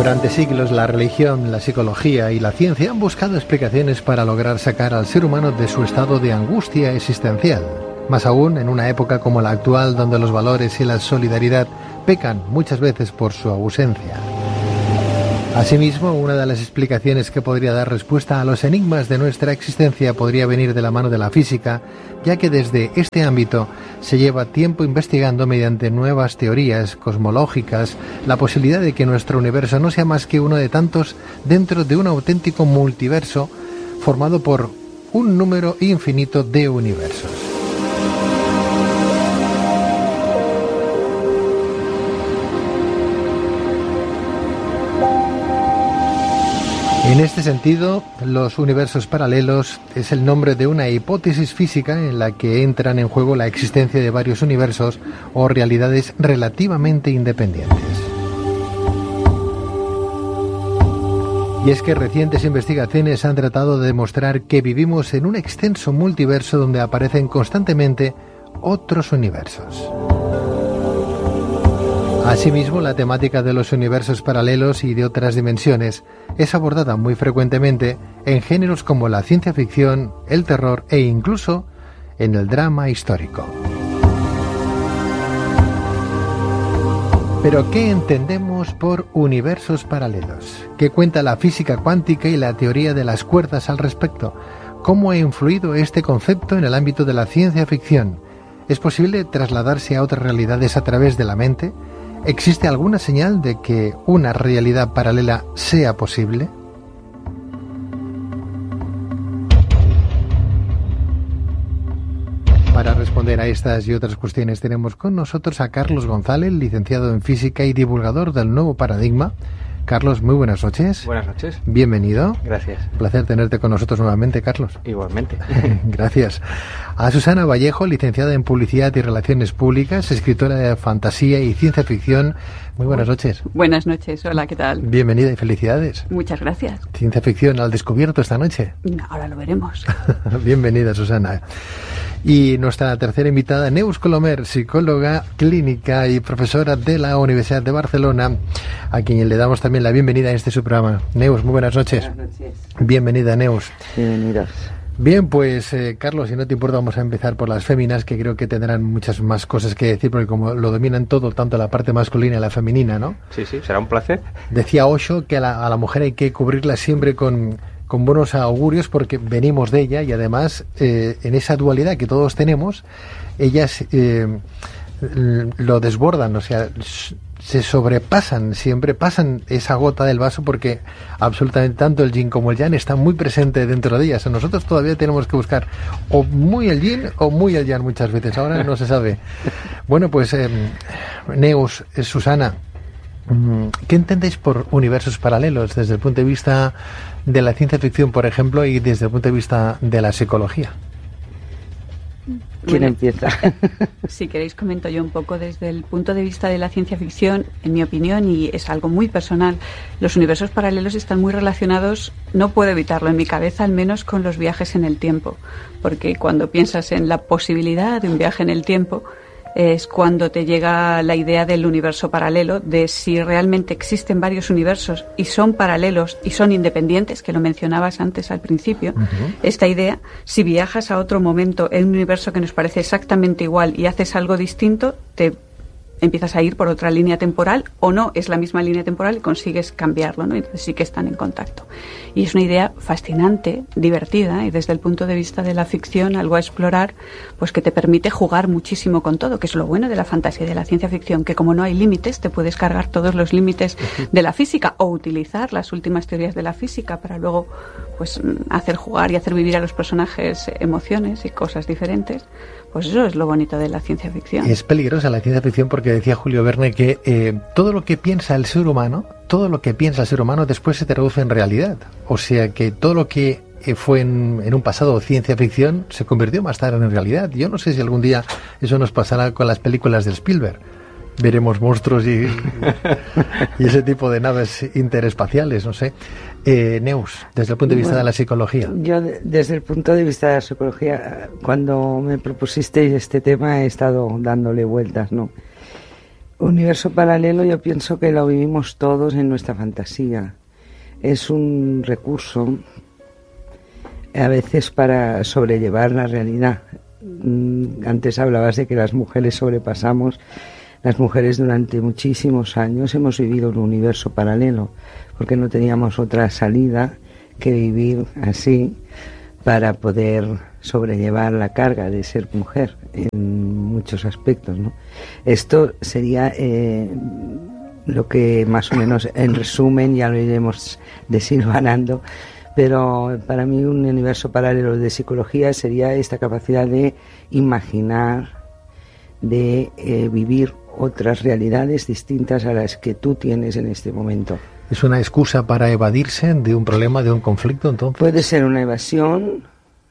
Durante siglos la religión, la psicología y la ciencia han buscado explicaciones para lograr sacar al ser humano de su estado de angustia existencial. Más aún en una época como la actual, donde los valores y la solidaridad pecan muchas veces por su ausencia. Asimismo, una de las explicaciones que podría dar respuesta a los enigmas de nuestra existencia podría venir de la mano de la física, ya que desde este ámbito se lleva tiempo investigando mediante nuevas teorías cosmológicas la posibilidad de que nuestro universo no sea más que uno de tantos dentro de un auténtico multiverso formado por un número infinito de universos. En este sentido, los universos paralelos es el nombre de una hipótesis física en la que entran en juego la existencia de varios universos o realidades relativamente independientes. Y es que recientes investigaciones han tratado de demostrar que vivimos en un extenso multiverso donde aparecen constantemente otros universos. Asimismo, la temática de los universos paralelos y de otras dimensiones es abordada muy frecuentemente en géneros como la ciencia ficción, el terror e incluso en el drama histórico. Pero, ¿qué entendemos por universos paralelos? ¿Qué cuenta la física cuántica y la teoría de las cuerdas al respecto? ¿Cómo ha influido este concepto en el ámbito de la ciencia ficción? ¿Es posible trasladarse a otras realidades a través de la mente? ¿Existe alguna señal de que una realidad paralela sea posible? Para responder a estas y otras cuestiones tenemos con nosotros a Carlos González, licenciado en Física y divulgador del Nuevo Paradigma. Carlos, muy buenas noches. Buenas noches. Bienvenido. Gracias. Un placer tenerte con nosotros nuevamente, Carlos. Igualmente. Gracias. A Susana Vallejo, licenciada en Publicidad y Relaciones Públicas, escritora de fantasía y ciencia ficción. Muy buenas noches. Buenas noches. Hola, ¿qué tal? Bienvenida y felicidades. Muchas gracias. Ciencia ficción al descubierto esta noche. Ahora lo veremos. Bienvenida, Susana. Y nuestra tercera invitada, Neus Colomer, psicóloga clínica y profesora de la Universidad de Barcelona, a quien le damos también la bienvenida en este su programa. Neus, muy buenas noches. Buenas noches. Bienvenida, Neus. Bienvenidos. Bien, pues Carlos, si no te importa, vamos a empezar por las féminas, que creo que tendrán muchas más cosas que decir, porque como lo dominan todo, tanto la parte masculina y la femenina, ¿no? Sí, será un placer. Decía Osho que a la mujer hay que cubrirla siempre con buenos augurios porque venimos de ella y además en esa dualidad que todos tenemos, ellas lo desbordan, o sea, se sobrepasan, siempre pasan esa gota del vaso porque absolutamente tanto el yin como el yang están muy presentes dentro de ellas. Nosotros todavía tenemos que buscar o muy el yin o muy el yang muchas veces, ahora no se sabe. Bueno, pues Neus, Susana, ¿qué entendéis por universos paralelos desde el punto de vista de la ciencia ficción, por ejemplo, y desde el punto de vista de la psicología? ¿Quién empieza? Si queréis comento yo un poco desde el punto de vista de la ciencia ficción, en mi opinión, y es algo muy personal, los universos paralelos están muy relacionados, no puedo evitarlo en mi cabeza, al menos con los viajes en el tiempo, porque cuando piensas en la posibilidad de un viaje en el tiempo, es cuando te llega la idea del universo paralelo, de si realmente existen varios universos y son paralelos y son independientes, que lo mencionabas antes al principio. Esta idea, si viajas a otro momento en un universo que nos parece exactamente igual y haces algo distinto, te empiezas a ir por otra línea temporal o no es la misma línea temporal y consigues cambiarlo, ¿no? Entonces sí que están en contacto. Y es una idea fascinante, divertida y desde el punto de vista de la ficción algo a explorar, pues que te permite jugar muchísimo con todo, que es lo bueno de la fantasía y de la ciencia ficción, que como no hay límites, te puedes cargar todos los límites de la física o utilizar las últimas teorías de la física para luego pues hacer jugar y hacer vivir a los personajes emociones y cosas diferentes. Pues eso es lo bonito de la ciencia ficción. Es peligrosa la ciencia ficción porque decía Julio Verne que todo lo que piensa el ser humano después se traduce en realidad. O sea que todo lo que fue en un pasado ciencia ficción se convirtió más tarde en realidad. Yo no sé si algún día eso nos pasará con las películas de Spielberg. Veremos monstruos y ese tipo de naves interespaciales, no sé. Neus, desde el punto de vista de la psicología. Yo, desde el punto de vista de la psicología, cuando me propusisteis este tema he estado dándole vueltas, ¿no? Universo paralelo, yo pienso que lo vivimos todos en nuestra fantasía. Es un recurso a veces para sobrellevar la realidad. Antes hablabas de que las mujeres sobrepasamos. Las mujeres durante muchísimos años hemos vivido un universo paralelo porque no teníamos otra salida que vivir así para poder sobrellevar la carga de ser mujer en muchos aspectos, ¿no? Esto sería lo que más o menos en resumen, ya lo iremos desilvanando, pero para mí un universo paralelo de psicología sería esta capacidad de imaginar, de vivir otras realidades distintas a las que tú tienes en este momento. ¿Es una excusa para evadirse de un problema, de un conflicto, entonces? Puede ser una evasión,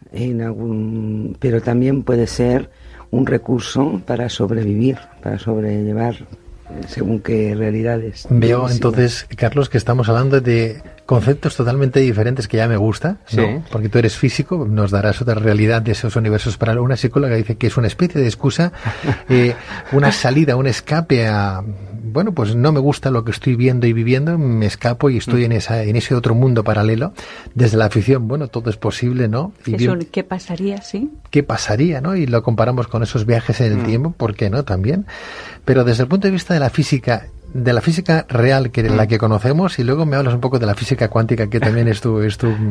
pero también puede ser un recurso para sobrevivir, para sobrellevar según qué realidades. Veo entonces, Carlos, que estamos hablando de conceptos totalmente diferentes, que ya me gusta, ¿no? Sí. Porque tú eres físico, nos darás otra realidad de esos universos paralelos. Una psicóloga dice que es una especie de excusa, una salida, un escape a... Bueno, pues no me gusta lo que estoy viendo y viviendo, me escapo y estoy en ese otro mundo paralelo. Desde la ficción, bueno, todo es posible, ¿no? Y ¿qué pasaría, sí? ¿Qué pasaría, no? Y lo comparamos con esos viajes en el tiempo, ¿por qué no? También. Pero desde el punto de vista de la física real, que la que conocemos, y luego me hablas un poco de la física cuántica, que también es tu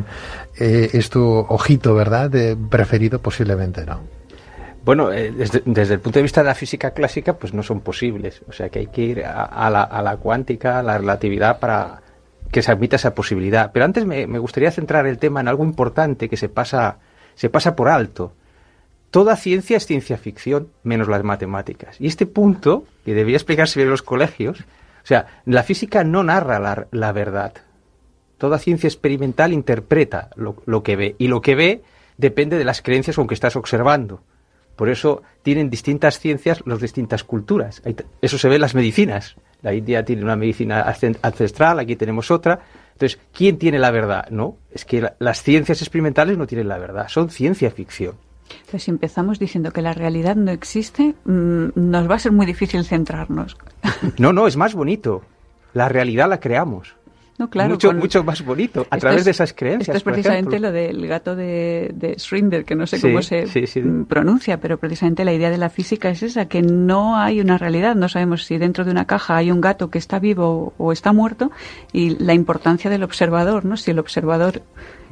ojito, ¿verdad? Preferido posiblemente, ¿no? Bueno, desde el punto de vista de la física clásica, pues no son posibles. O sea que hay que ir a la cuántica, a la relatividad, para que se admita esa posibilidad. Pero antes me gustaría centrar el tema en algo importante que se pasa por alto. Toda ciencia es ciencia ficción, menos las matemáticas. Y este punto, que debería explicarse bien en los colegios, o sea, la física no narra la verdad. Toda ciencia experimental interpreta lo que ve. Y lo que ve depende de las creencias con que estás observando. Por eso tienen distintas ciencias las distintas culturas. Eso se ve en las medicinas. La India tiene una medicina ancestral, aquí tenemos otra. Entonces, ¿quién tiene la verdad? No, es que las ciencias experimentales no tienen la verdad, son ciencia ficción. Pues si empezamos diciendo que la realidad no existe, nos va a ser muy difícil centrarnos. No, es más bonito. La realidad la creamos. No, claro, mucho más bonito, a través de esas creencias. Esto es precisamente lo del gato de Schrödinger, que no sé cómo se pronuncia, pero precisamente la idea de la física es esa, que no hay una realidad, no sabemos si dentro de una caja hay un gato que está vivo o está muerto, y la importancia del observador, ¿no? Si el observador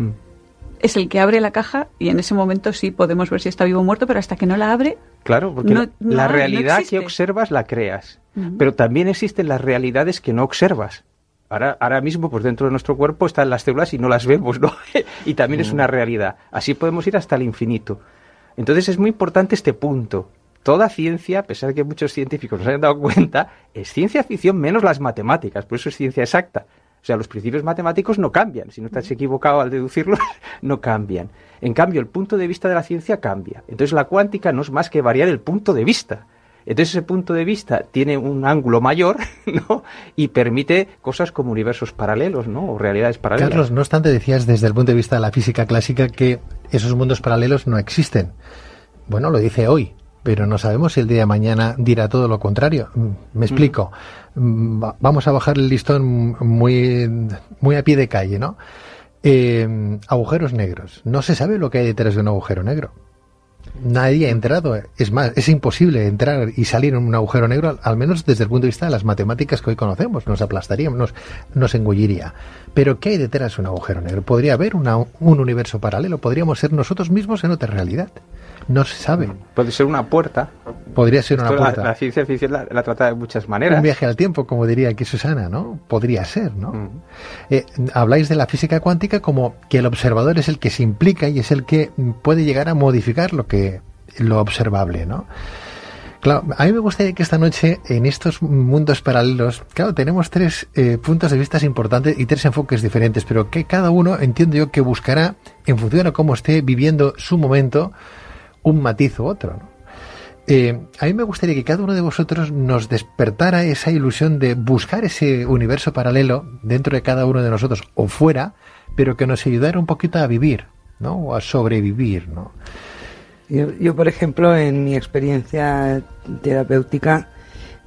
es el que abre la caja, y en ese momento sí podemos ver si está vivo o muerto, pero hasta que no la abre... Claro, porque la realidad que observas la creas, pero también existen las realidades que no observas. Ahora mismo, pues dentro de nuestro cuerpo están las células y no las vemos, ¿no? Y también es una realidad. Así podemos ir hasta el infinito. Entonces es muy importante este punto. Toda ciencia, a pesar de que muchos científicos no se hayan dado cuenta, es ciencia ficción menos las matemáticas, por eso es ciencia exacta. O sea, los principios matemáticos no cambian. Si no estás equivocado al deducirlos, no cambian. En cambio, el punto de vista de la ciencia cambia. Entonces la cuántica no es más que variar el punto de vista. Entonces ese punto de vista tiene un ángulo mayor, ¿no? Y permite cosas como universos paralelos, ¿no? O realidades paralelas. Carlos, no obstante, decías desde el punto de vista de la física clásica que esos mundos paralelos no existen. Bueno, lo dice hoy, pero no sabemos si el día de mañana dirá todo lo contrario. Me explico. Vamos a bajar el listón muy a pie de calle, ¿no? Agujeros negros. No se sabe lo que hay detrás de un agujero negro. Nadie ha entrado. Es más, es imposible entrar y salir en un agujero negro, al menos desde el punto de vista de las matemáticas que hoy conocemos. Nos aplastaríamos, nos engulliría. Pero ¿qué hay detrás de un agujero negro? Podría haber un universo paralelo. Podríamos ser nosotros mismos en otra realidad. No se sabe. Puede ser una puerta. Podría ser una puerta. La ciencia ficción la trata de muchas maneras. Un viaje al tiempo, como diría aquí Susana, ¿no? Podría ser, ¿no? Habláis de la física cuántica como que el observador es el que se implica y es el que puede llegar a modificar lo observable, ¿no? Claro, a mí me gustaría que esta noche, en estos mundos paralelos, claro, tenemos tres puntos de vista importantes y tres enfoques diferentes, pero que cada uno, entiendo yo, que buscará, en función a cómo esté viviendo su momento, un matiz u otro, ¿no? A mí me gustaría que cada uno de vosotros nos despertara esa ilusión de buscar ese universo paralelo dentro de cada uno de nosotros o fuera, pero que nos ayudara un poquito a vivir, ¿no? O a sobrevivir, ¿no? Yo, por ejemplo, en mi experiencia terapéutica,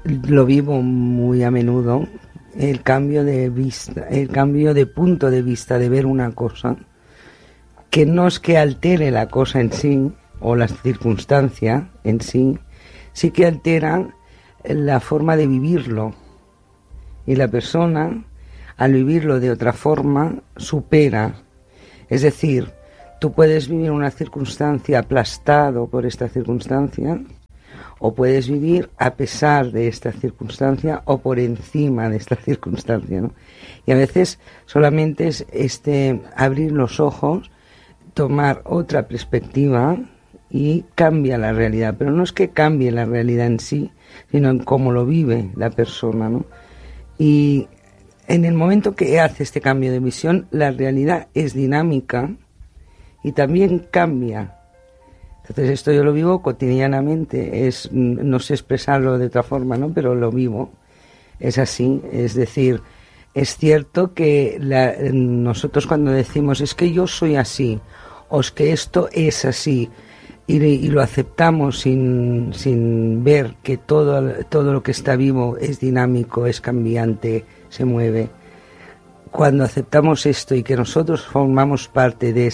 lo vivo muy a menudo, el cambio de vista, el cambio de punto de vista de ver una cosa, que no es que altere la cosa en sí o la circunstancia en sí, sí que altera la forma de vivirlo, y la persona al vivirlo de otra forma supera. Es decir, tú puedes vivir una circunstancia aplastado por esta circunstancia, o puedes vivir a pesar de esta circunstancia o por encima de esta circunstancia, ¿no? Y a veces solamente es abrir los ojos, tomar otra perspectiva y cambia la realidad. Pero no es que cambie la realidad en sí, sino en cómo lo vive la persona, ¿no? Y en el momento que hace este cambio de visión, la realidad es dinámica y también cambia. Entonces esto yo lo vivo cotidianamente, no sé expresarlo de otra forma, ¿no? Pero lo vivo, es así. Es decir, es cierto que nosotros cuando decimos es que yo soy así, o es que esto es así, y lo aceptamos sin ver que todo lo que está vivo es dinámico, es cambiante, se mueve. Cuando aceptamos esto y que nosotros formamos parte de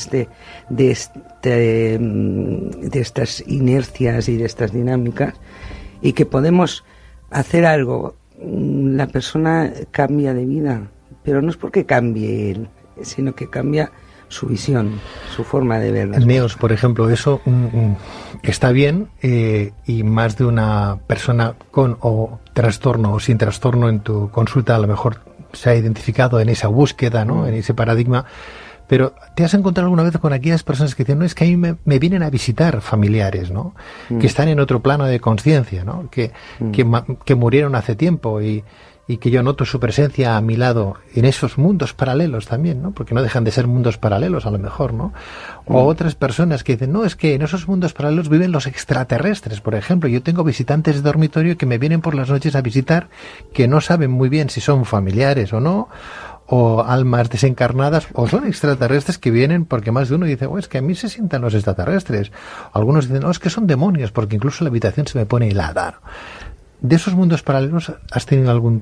estas inercias y de estas dinámicas, y que podemos hacer algo, la persona cambia de vida, pero no es porque cambie él, sino que cambia su visión, su forma de ver las Neos, cosas. por ejemplo, eso está bien, y más de una persona con o trastorno o sin trastorno en tu consulta a lo mejor se ha identificado en esa búsqueda, ¿no? En ese paradigma. Pero ¿te has encontrado alguna vez con aquellas personas que dicen, no, es que a mí me vienen a visitar familiares, ¿no? Que están en otro plano de conciencia, ¿no? Que murieron hace tiempo y que yo noto su presencia a mi lado en esos mundos paralelos también, ¿no? Porque no dejan de ser mundos paralelos a lo mejor, ¿no? O otras personas que dicen, no, es que en esos mundos paralelos viven los extraterrestres, por ejemplo. Yo tengo visitantes de dormitorio que me vienen por las noches a visitar, que no saben muy bien si son familiares o no, o almas desencarnadas, o son extraterrestres que vienen porque más de uno dice, es que a mí se sientan los extraterrestres. Algunos dicen, no, es que son demonios, porque incluso la habitación se me pone helada. ¿De esos mundos paralelos has tenido algún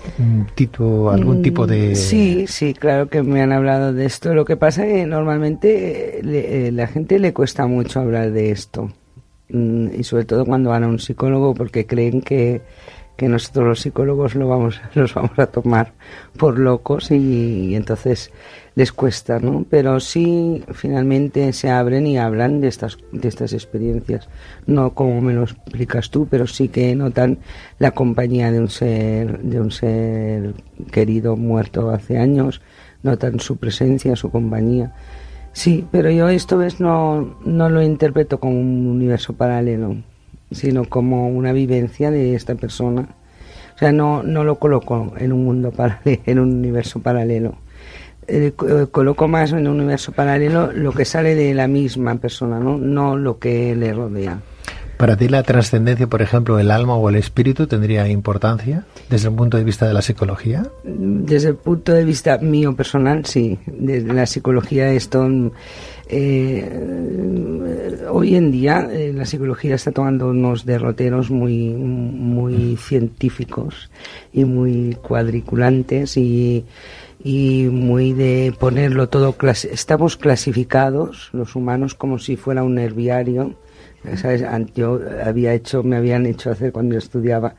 tipo de...? Sí, claro que me han hablado de esto. Lo que pasa es que normalmente la gente le cuesta mucho hablar de esto, y sobre todo cuando van a un psicólogo, porque creen que nosotros los psicólogos los vamos a tomar por locos, y entonces les cuesta, ¿no? Pero sí, finalmente se abren y hablan de estas experiencias, no como me lo explicas tú, pero sí que notan la compañía de un ser querido muerto hace años, notan su presencia, su compañía. Sí, pero yo esto no lo interpreto como un universo paralelo, sino como una vivencia de esta persona. O sea, no lo coloco en un mundo paralelo, en un universo paralelo. Coloco más en un universo paralelo lo que sale de la misma persona, no lo que le rodea. ¿Para ti la trascendencia, por ejemplo, el alma o el espíritu tendría importancia desde el punto de vista de la psicología? Desde el punto de vista mío personal, sí. Desde la psicología esto... hoy en día la psicología está tomando unos derroteros muy científicos y muy cuadriculantes y muy de ponerlo todo... Estamos clasificados, los humanos, como si fuera un herbiario. ¿Sabes? Me habían hecho hacer cuando yo estudiaba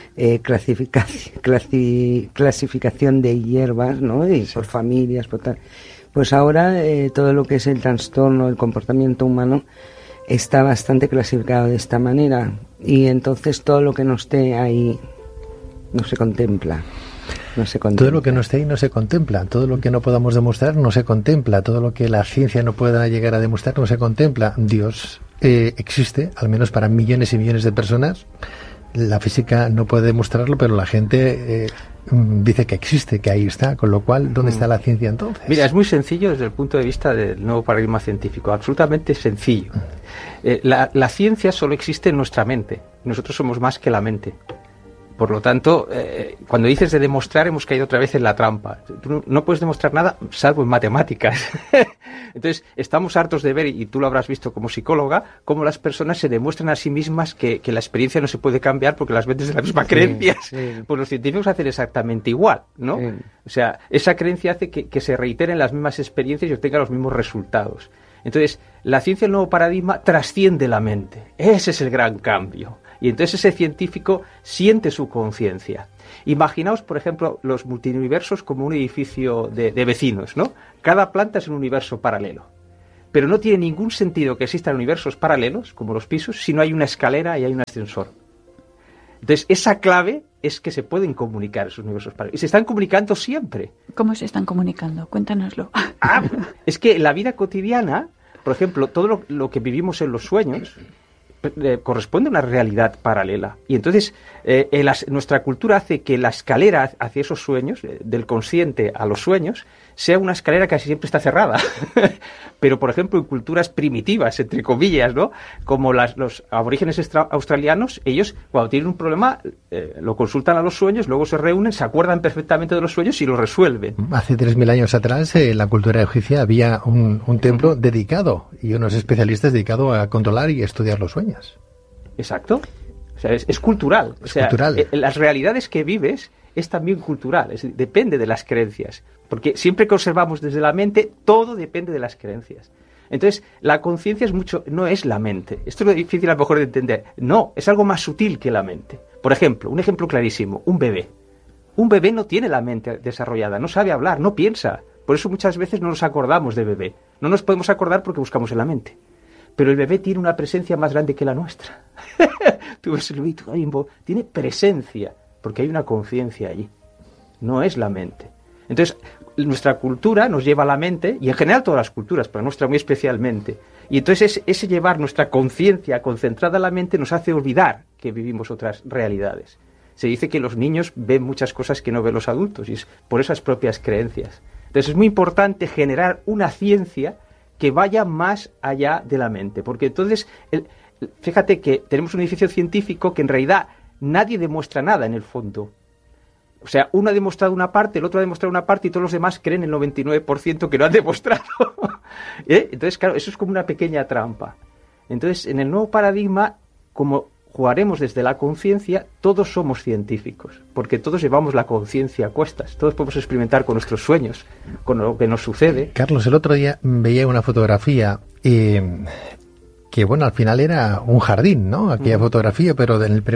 clasificación de hierbas, ¿no? Y por familias, por tal. Pues ahora todo lo que es el trastorno, el comportamiento humano está bastante clasificado de esta manera, y entonces todo lo que no esté ahí no se contempla. Todo lo que no esté ahí no se contempla, todo lo que no podamos demostrar no se contempla, todo lo que la ciencia no pueda llegar a demostrar no se contempla. Dios existe, al menos para millones y millones de personas. La física no puede demostrarlo, pero la gente dice que existe, que ahí está, con lo cual, ¿dónde está la ciencia entonces? Mira, es muy sencillo desde el punto de vista del nuevo paradigma científico, absolutamente sencillo. La ciencia solo existe en nuestra mente, nosotros somos más que la mente. Por lo tanto, cuando dices de demostrar, hemos caído otra vez en la trampa. Tú no puedes demostrar nada salvo en matemáticas. Entonces, estamos hartos de ver, y tú lo habrás visto como psicóloga, cómo las personas se demuestran a sí mismas que la experiencia no se puede cambiar porque las ven desde la misma creencia. Sí. Pues los científicos hacen exactamente igual, ¿no? Sí. O sea, esa creencia hace que se reiteren las mismas experiencias y obtengan los mismos resultados. Entonces, la ciencia del nuevo paradigma trasciende la mente. Ese es el gran cambio. Y entonces ese científico siente su conciencia. Imaginaos, por ejemplo, los multiuniversos como un edificio de vecinos, ¿no? Cada planta es un universo paralelo. Pero no tiene ningún sentido que existan universos paralelos, como los pisos, si no hay una escalera y hay un ascensor. Entonces, esa clave es que se pueden comunicar esos universos paralelos. Y se están comunicando siempre. ¿Cómo se están comunicando? Cuéntanoslo. Es que en la vida cotidiana, por ejemplo, todo lo que vivimos en los sueños corresponde a una realidad paralela. Y entonces nuestra cultura hace que la escalera hacia esos sueños, del consciente a los sueños, sea una escalera que casi siempre está cerrada. Pero, por ejemplo, en culturas primitivas, entre comillas, ¿no? Como los aborígenes australianos, ellos, cuando tienen un problema, lo consultan a los sueños, luego se reúnen, se acuerdan perfectamente de los sueños y lo resuelven. Hace 3.000 años atrás, en la cultura egipcia había un templo dedicado y unos especialistas dedicados a controlar y estudiar los sueños. Exacto. O sea, es cultural. Cultural. Las realidades que vives es también cultural, depende de las creencias. Porque siempre que observamos desde la mente, todo depende de las creencias. Entonces, la conciencia no es la mente. Esto es lo difícil a lo mejor de entender. No, es algo más sutil que la mente. Por ejemplo, un ejemplo clarísimo, un bebé. Un bebé no tiene la mente desarrollada, no sabe hablar, no piensa. Por eso muchas veces no nos acordamos de bebé. No nos podemos acordar porque buscamos en la mente. Pero el bebé tiene una presencia más grande que la nuestra. Tú ves el bebé, tiene presencia, porque hay una conciencia allí. No es la mente. Entonces, nuestra cultura nos lleva a la mente, y en general todas las culturas, pero nuestra muy especialmente. Y entonces ese llevar nuestra conciencia concentrada a la mente nos hace olvidar que vivimos otras realidades. Se dice que los niños ven muchas cosas que no ven los adultos, y es por esas propias creencias. Entonces es muy importante generar una ciencia que vaya más allá de la mente, porque entonces, fíjate que tenemos un edificio científico que en realidad nadie demuestra nada en el fondo. O sea, uno ha demostrado una parte, el otro ha demostrado una parte y todos los demás creen el 99% que no han demostrado. Entonces, claro, eso es como una pequeña trampa. Entonces, en el nuevo paradigma, como jugaremos desde la conciencia, todos somos científicos, porque todos llevamos la conciencia a cuestas, todos podemos experimentar con nuestros sueños, con lo que nos sucede. Carlos, el otro día veía una fotografía que, bueno, al final era un jardín, ¿no? Aquella fotografía, pero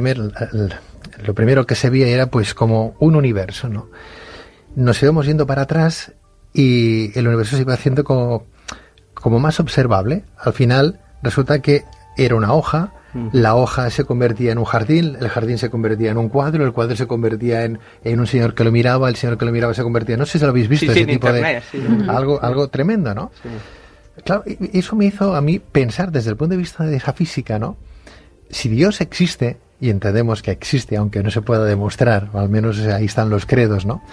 lo primero que se veía era pues como un universo, ¿no? Nos íbamos yendo para atrás y el universo se iba haciendo como más observable. Al final resulta que era una hoja, la hoja se convertía en un jardín, el jardín se convertía en un cuadro, el cuadro se convertía en un señor que lo miraba, el señor que lo miraba se convertía, no sé si lo habéis visto, ese tipo internet, de algo tremendo, ¿no? Sí. Claro, eso me hizo a mí pensar desde el punto de vista de esa física, ¿no? Si Dios existe, y entendemos que existe, aunque no se pueda demostrar, o al menos ahí están los credos, ¿no?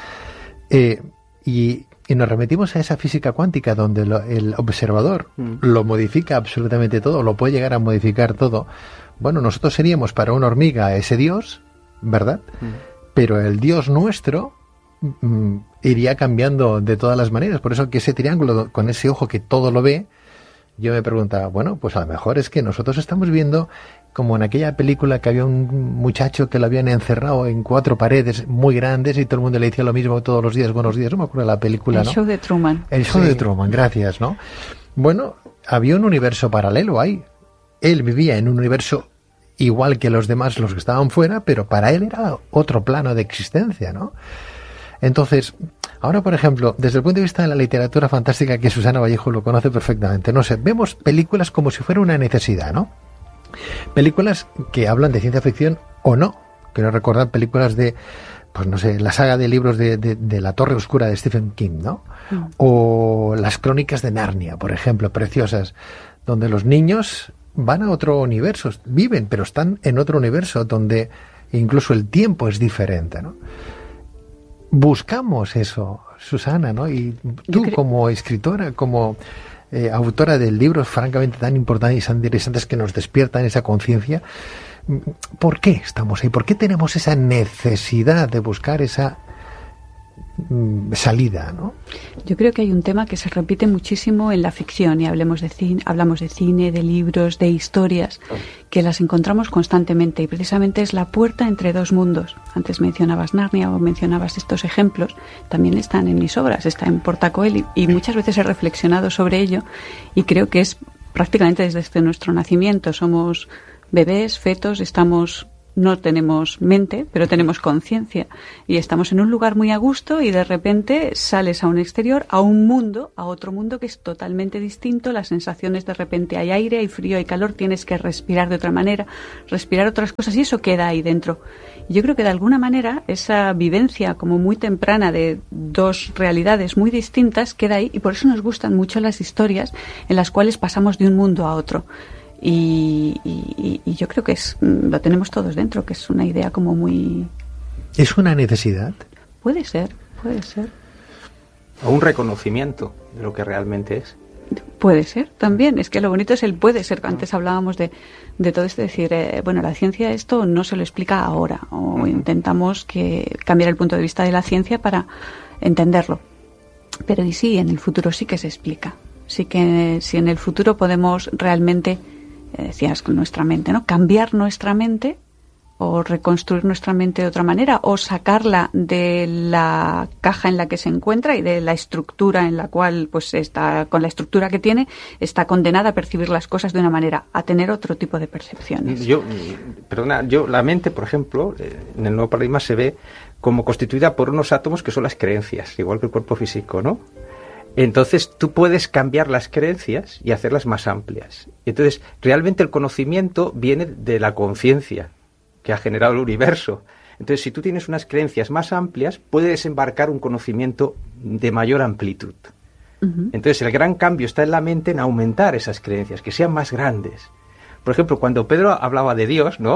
Y nos remitimos a esa física cuántica donde el observador lo modifica absolutamente todo, lo puede llegar a modificar todo. Bueno, nosotros seríamos para una hormiga ese Dios, ¿verdad? Pero el Dios nuestro iría cambiando de todas las maneras. Por eso que ese triángulo con ese ojo que todo lo ve, yo me preguntaba, bueno, pues a lo mejor es que nosotros estamos viendo como en aquella película que había un muchacho que lo habían encerrado en 4 paredes muy grandes y todo el mundo le decía lo mismo todos los días, buenos días, no me acuerdo de la película, ¿no? El show de Truman. El show de Truman, gracias, ¿no? Bueno, había un universo paralelo ahí. Él vivía en un universo igual que los demás, los que estaban fuera, pero para él era otro plano de existencia, ¿no? Entonces, ahora, por ejemplo, desde el punto de vista de la literatura fantástica, que Susana Vallejo lo conoce perfectamente, no sé, vemos películas como si fuera una necesidad, ¿no? Películas que hablan de ciencia ficción o no. Quiero recordar películas de, pues no sé, la saga de libros de La Torre Oscura de Stephen King, ¿no? O las crónicas de Narnia, por ejemplo, preciosas, donde los niños van a otro universo, viven, pero están en otro universo donde incluso el tiempo es diferente, ¿no? Buscamos eso, Susana, ¿no? Y tú como escritora, como autora de libros francamente tan importantes y tan interesantes que nos despiertan esa conciencia. ¿Por qué estamos ahí? ¿Por qué tenemos esa necesidad de buscar esa salida, ¿no? Yo creo que hay un tema que se repite muchísimo en la ficción, y hablamos de cine, de libros, de historias, que las encontramos constantemente, y precisamente es la puerta entre dos mundos. Antes mencionabas Narnia o mencionabas estos ejemplos, también están en mis obras, está en Portacoeli, y muchas veces he reflexionado sobre ello, y creo que es prácticamente desde nuestro nacimiento. Somos bebés, fetos, no tenemos mente, pero tenemos conciencia, y estamos en un lugar muy a gusto, y de repente sales a un exterior, a un mundo, a otro mundo que es totalmente distinto. Las sensaciones, de repente hay aire, hay frío, hay calor, tienes que respirar de otra manera, respirar otras cosas, y eso queda ahí dentro. Y yo creo que de alguna manera esa vivencia como muy temprana de dos realidades muy distintas queda ahí, y por eso nos gustan mucho las historias en las cuales pasamos de un mundo a otro. Y yo creo que lo tenemos todos dentro, que es una idea como muy... ¿Es una necesidad? Puede ser. O un reconocimiento de lo que realmente es. Puede ser, también. Es que lo bonito es el puede ser. Antes hablábamos de todo esto, decir, la ciencia esto no se lo explica ahora, o intentamos cambiar el punto de vista de la ciencia para entenderlo. Pero y sí, en el futuro sí que se explica. Sí que si en el futuro podemos realmente... decías con nuestra mente, ¿no? Cambiar nuestra mente, o reconstruir nuestra mente de otra manera, o sacarla de la caja en la que se encuentra y de la estructura en la cual, pues, está, con la estructura que tiene, está condenada a percibir las cosas de una manera, a tener otro tipo de percepciones. La mente, por ejemplo, en el nuevo paradigma se ve como constituida por unos átomos que son las creencias, igual que el cuerpo físico, ¿no? Entonces tú puedes cambiar las creencias y hacerlas más amplias. Entonces realmente el conocimiento viene de la conciencia que ha generado el universo. Entonces si tú tienes unas creencias más amplias, puedes desembarcar un conocimiento de mayor amplitud. Uh-huh. Entonces el gran cambio está en la mente, en aumentar esas creencias, que sean más grandes. Por ejemplo, cuando Pedro hablaba de Dios, ¿no?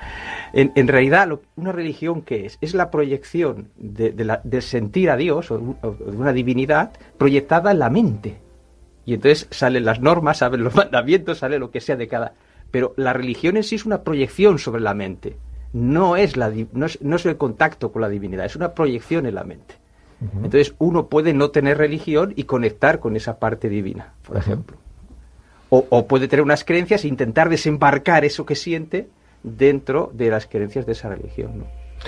En realidad, una religión, ¿qué es? Es la proyección de sentir a Dios o de una divinidad proyectada en la mente. Y entonces salen las normas, salen los mandamientos, sale lo que sea de cada... Pero la religión en sí es una proyección sobre la mente. No es el contacto con la divinidad, es una proyección en la mente. Uh-huh. Entonces uno puede no tener religión y conectar con esa parte divina, por ejemplo. O puede tener unas creencias e intentar desembarcar eso que siente dentro de las creencias de esa religión, ¿no?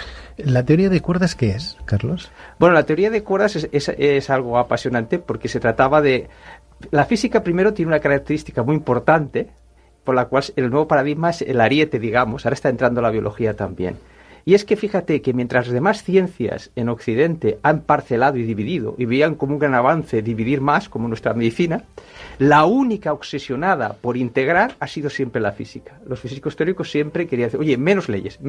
¿La teoría de cuerdas qué es, Carlos? Bueno, la teoría de cuerdas es algo apasionante, porque se trataba de... La física primero tiene una característica muy importante, por la cual el nuevo paradigma es el ariete, digamos. Ahora está entrando la biología también. Y es que fíjate que mientras las demás ciencias en Occidente han parcelado y dividido, y veían como un gran avance dividir más, como nuestra medicina, la única obsesionada por integrar ha sido siempre la física. Los físicos teóricos siempre querían decir, oye, menos leyes.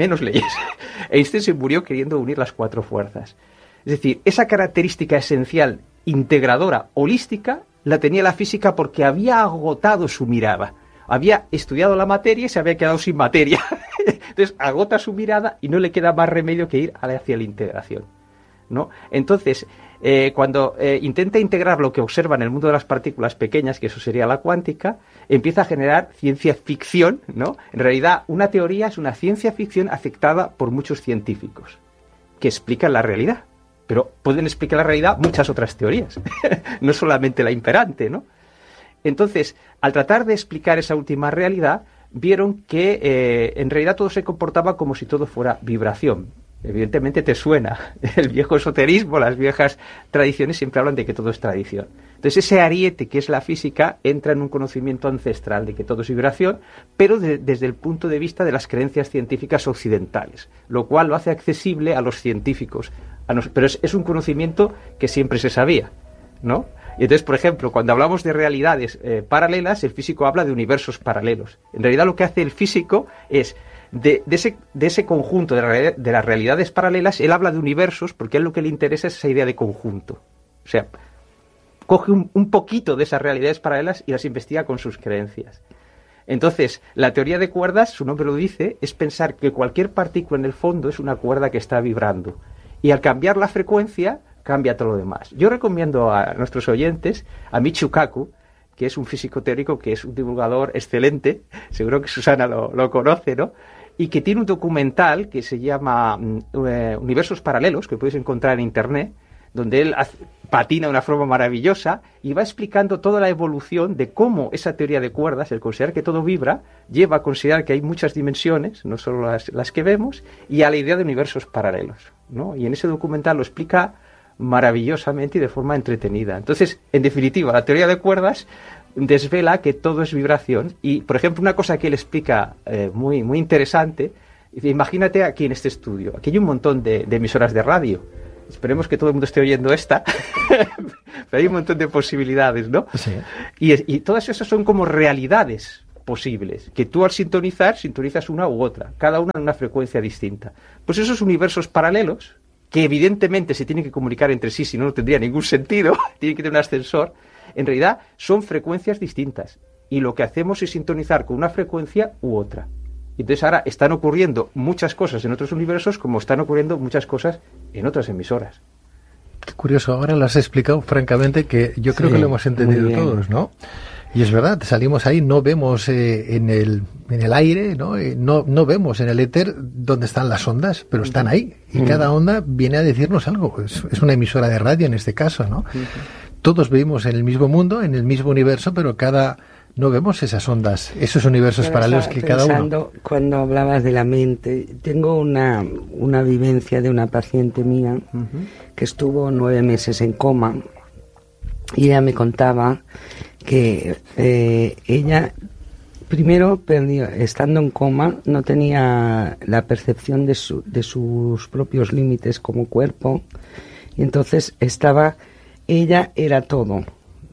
Einstein se murió queriendo unir las cuatro fuerzas. Es decir, esa característica esencial, integradora, holística, la tenía la física porque había agotado su mirada. Había estudiado la materia y se había quedado sin materia. Entonces agota su mirada y no le queda más remedio que ir hacia la integración, ¿no? Entonces, cuando intenta integrar lo que observa en el mundo de las partículas pequeñas, que eso sería la cuántica, empieza a generar ciencia ficción, ¿no? En realidad, una teoría es una ciencia ficción aceptada por muchos científicos que explican la realidad. Pero pueden explicar la realidad muchas otras teorías, no solamente la imperante, ¿no? Entonces, al tratar de explicar esa última realidad, vieron que en realidad todo se comportaba como si todo fuera vibración. Evidentemente te suena el viejo esoterismo, las viejas tradiciones siempre hablan de que todo es tradición. Entonces ese ariete que es la física entra en un conocimiento ancestral de que todo es vibración, pero desde el punto de vista de las creencias científicas occidentales, lo cual lo hace accesible a los científicos. Pero es un conocimiento que siempre se sabía, ¿no? Y entonces, por ejemplo, cuando hablamos de realidades paralelas, el físico habla de universos paralelos. En realidad lo que hace el físico es, de ese conjunto de las realidades paralelas, él habla de universos porque a él lo que le interesa es esa idea de conjunto. O sea, coge un poquito de esas realidades paralelas y las investiga con sus creencias. Entonces, la teoría de cuerdas, su nombre lo dice, es pensar que cualquier partícula en el fondo es una cuerda que está vibrando. Y al cambiar la frecuencia, cambia todo lo demás. Yo recomiendo a nuestros oyentes a Michio Kaku, que es un físico teórico, que es un divulgador excelente, seguro que Susana lo conoce, ¿no? Y que tiene un documental que se llama Universos Paralelos, que puedes encontrar en Internet, donde él patina de una forma maravillosa y va explicando toda la evolución de cómo esa teoría de cuerdas, el considerar que todo vibra, lleva a considerar que hay muchas dimensiones, no solo las que vemos, y a la idea de universos paralelos, ¿no? Y en ese documental lo explica maravillosamente y de forma entretenida. Entonces, en definitiva, la teoría de cuerdas desvela que todo es vibración y, por ejemplo, una cosa que él explica muy, muy interesante, imagínate aquí en este estudio, aquí hay un montón de emisoras de radio, esperemos que todo el mundo esté oyendo esta, pero hay un montón de posibilidades, ¿no? Sí. Y todas esas son como realidades posibles, que tú al sintonizas una u otra, cada una en una frecuencia distinta. Pues esos universos paralelos, que evidentemente se tienen que comunicar entre sí, si no, no tendría ningún sentido, tienen que tener un ascensor, en realidad son frecuencias distintas. Y lo que hacemos es sintonizar con una frecuencia u otra. Entonces ahora están ocurriendo muchas cosas en otros universos como están ocurriendo muchas cosas en otras emisoras. Qué curioso, ahora lo has explicado francamente que yo creo que lo hemos entendido todos, ¿no? Y es verdad, salimos ahí, no vemos en el aire, ¿no? No vemos en el éter dónde están las ondas, pero están ahí. Y cada onda viene a decirnos algo. Es una emisora de radio en este caso, ¿no? Todos vivimos en el mismo mundo, en el mismo universo, pero no vemos esas ondas, esos universos paralelos que cada uno. Cuando hablabas de la mente, tengo una vivencia de una paciente mía que estuvo 9 meses en coma y ella me contaba que ella primero perdió, estando en coma, no tenía la percepción de sus propios límites como cuerpo y entonces ella era todo.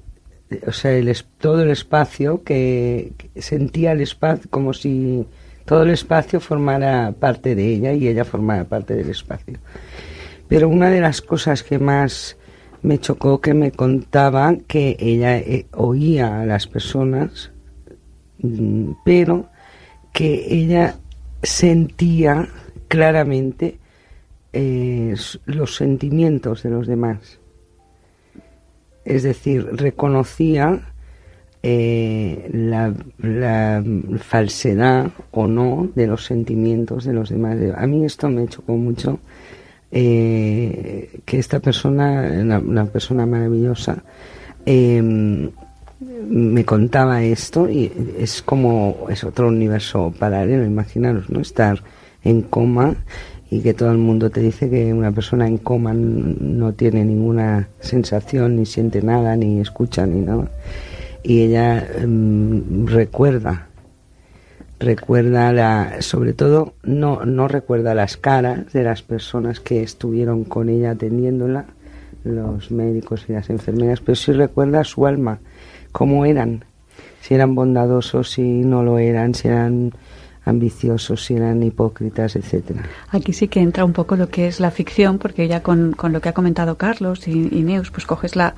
O sea, todo el espacio, que sentía el espacio como si todo el espacio formara parte de ella y ella formara parte del espacio. Pero una de las cosas que más me chocó, que me contaba que ella oía a las personas, pero que ella sentía claramente los sentimientos de los demás. Es decir, reconocía la falsedad o no de los sentimientos de los demás. A mí esto me chocó mucho, que esta persona, una persona maravillosa, me contaba esto y es otro universo paralelo, imaginaros, ¿no? Estar en coma y que todo el mundo te dice que una persona en coma no tiene ninguna sensación, ni siente nada, ni escucha, ni nada. Y ella recuerda sobre todo, no recuerda las caras de las personas que estuvieron con ella atendiéndola, los médicos y las enfermeras, pero sí recuerda su alma, cómo eran, si eran bondadosos, si no lo eran, si eran ambiciosos, si eran hipócritas, etcétera. Aquí sí que entra un poco lo que es la ficción, porque ya con lo que ha comentado Carlos y Neus, pues coges la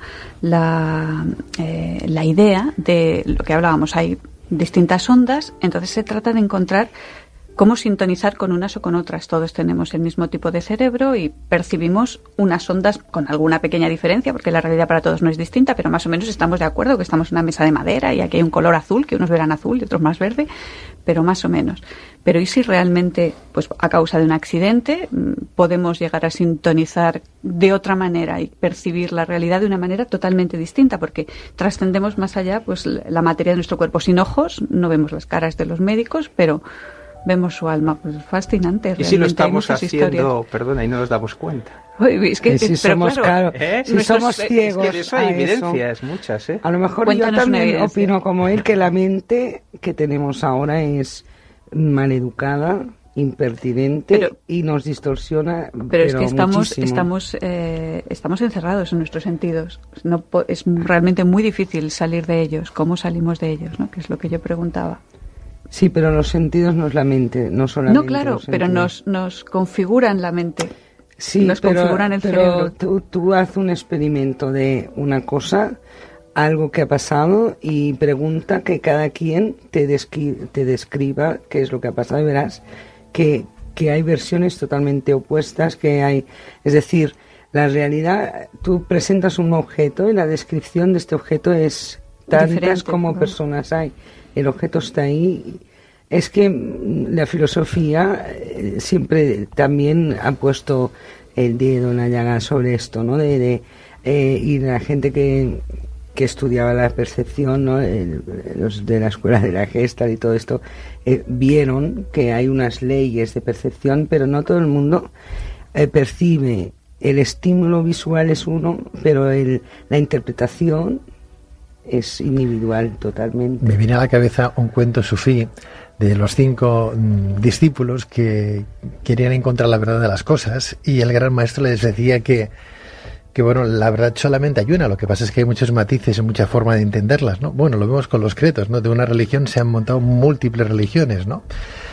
idea de lo que hablábamos. Hay distintas ondas, entonces se trata de encontrar cómo sintonizar con unas o con otras. Todos tenemos el mismo tipo de cerebro y percibimos unas ondas con alguna pequeña diferencia, porque la realidad para todos no es distinta, pero más o menos estamos de acuerdo que estamos en una mesa de madera y aquí hay un color azul, que unos verán azul y otros más verde, pero más o menos. Pero ¿y si realmente, pues a causa de un accidente, podemos llegar a sintonizar de otra manera y percibir la realidad de una manera totalmente distinta? Porque trascendemos más allá, pues la materia de nuestro cuerpo. Sin ojos no vemos las caras de los médicos, pero vemos su alma. Pues fascinante. Y si lo estamos haciendo, perdona, y no nos damos cuenta. Uy, es que, si somos, claro, si somos ciegos, es que de eso hay evidencias, muchas, ¿eh? A lo mejor cuéntanos, yo también opino como él, que la mente que tenemos ahora es maleducada, impertinente y nos distorsiona. Pero es que estamos encerrados en nuestros sentidos. No, es realmente muy difícil salir de ellos. ¿Cómo salimos de ellos? ¿No? Que es lo que yo preguntaba. Sí, pero los sentidos no es la mente, no solamente. No, claro, pero nos configuran la mente. Sí, nos configuran el cerebro. Tú haz un experimento de una cosa, algo que ha pasado, y pregunta que cada quien te describa qué es lo que ha pasado, y verás que hay versiones totalmente opuestas, es decir, la realidad, tú presentas un objeto y la descripción de este objeto es tantas diferente, como personas hay. El objeto está ahí. Es que la filosofía siempre también ha puesto el dedo en la llaga sobre esto, ¿no? Y la gente que estudiaba la percepción, ¿no? Los de la escuela de la Gestalt y todo esto, vieron que hay unas leyes de percepción, pero no todo el mundo percibe. El estímulo visual es uno, pero la interpretación es individual totalmente. Me viene a la cabeza un cuento sufí de los 5 discípulos que querían encontrar la verdad de las cosas, y el gran maestro les decía que bueno, la verdad solamente hay una, lo que pasa es que hay muchos matices y mucha forma de entenderlas, ¿no? Bueno, lo vemos con los credos, ¿no? De una religión se han montado múltiples religiones, ¿no?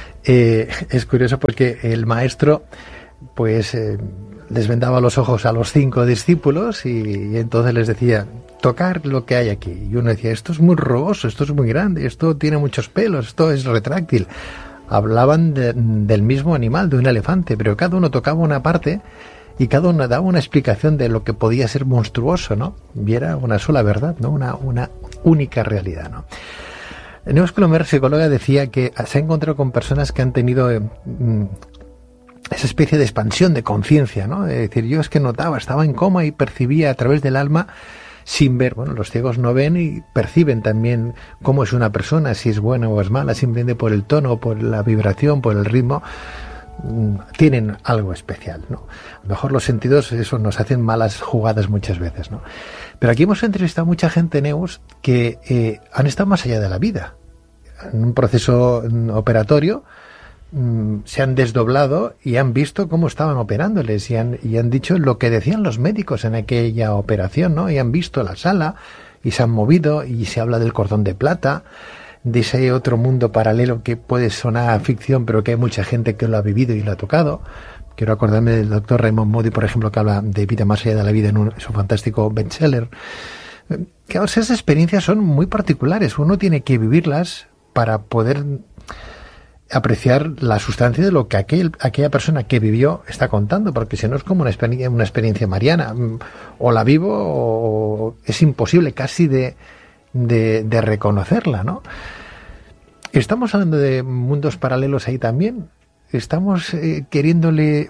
Es curioso porque el maestro, pues, les vendaba los ojos a los 5 discípulos y entonces les decía, tocar lo que hay aquí. Y uno decía, esto es muy rugoso, esto es muy grande, esto tiene muchos pelos, esto es retráctil. Hablaban del mismo animal, de un elefante, pero cada uno tocaba una parte y cada uno daba una explicación de lo que podía ser monstruoso, ¿no? Y era una sola verdad, ¿no? Una única realidad, ¿no? Neus Colomer, psicóloga, decía que se ha encontrado con personas que han tenido esa especie de expansión de conciencia, ¿no? Es decir, yo es que notaba, estaba en coma y percibía a través del alma sin ver. Bueno, los ciegos no ven y perciben también cómo es una persona, si es buena o es mala, simplemente por el tono, por la vibración, por el ritmo. Tienen algo especial, ¿no? A lo mejor los sentidos, eso, nos hacen malas jugadas muchas veces, ¿no? Pero aquí hemos entrevistado a mucha gente, Neus, que han estado más allá de la vida. En un proceso operatorio se han desdoblado y han visto cómo estaban operándoles y han dicho lo que decían los médicos en aquella operación, ¿no? Y han visto la sala y se han movido y se habla del cordón de plata, de ese otro mundo paralelo que puede sonar a ficción, pero que hay mucha gente que lo ha vivido y lo ha tocado. Quiero acordarme del doctor Raymond Moody, por ejemplo, que habla de vida más allá de la vida en su fantástico bestseller. Claro, esas experiencias son muy particulares. Uno tiene que vivirlas para poder apreciar la sustancia de lo que aquella persona que vivió está contando, porque si no es como una experiencia mariana. O la vivo o es imposible casi de reconocerla, ¿no? Estamos hablando de mundos paralelos ahí también. Estamos queriéndole